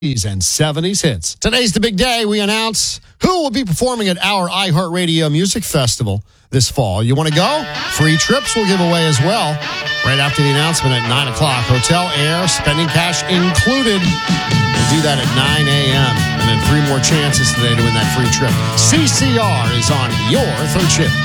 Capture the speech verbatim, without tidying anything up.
and seventies hits. Today's the big day. We announce who will be performing at our iHeartRadio Music Festival this fall. You want to go? Free trips we'll give away as well. Right after the announcement at nine o'clock. Hotel, air, spending cash included. We'll do that at nine a.m. And then three more chances today to win that free trip. C C R is on your third shift.